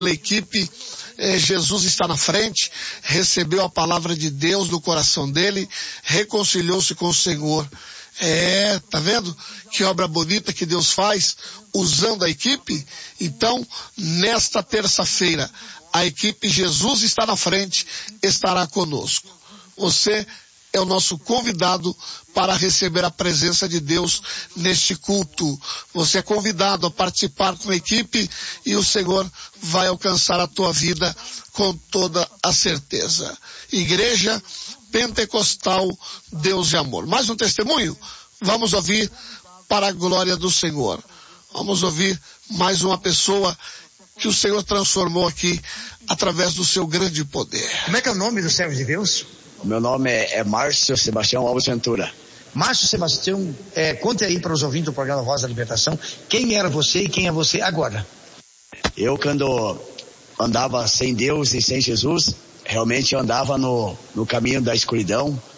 equipe, Jesus está na frente, recebeu a palavra de Deus no coração dele, reconciliou-se com o Senhor. Tá vendo? Que obra bonita que Deus faz usando a equipe. Então, nesta terça-feira, a equipe Jesus está na frente, estará conosco. Você é o nosso convidado para receber a presença de Deus neste culto. Você é convidado a participar com a equipe e o Senhor vai alcançar a tua vida com toda a certeza. Igreja Pentecostal Deus de Amor. Mais um testemunho? Vamos ouvir para a glória do Senhor. Vamos ouvir mais uma pessoa que o Senhor transformou aqui através do seu grande poder. Como é que é o nome do servo de Deus? Meu nome é Márcio Sebastião Alves Ventura. Márcio Sebastião, conte aí para os ouvintes do programa Voz da Libertação, quem era você e quem é você agora? Eu, quando andava sem Deus e sem Jesus, realmente eu andava no caminho da escuridão,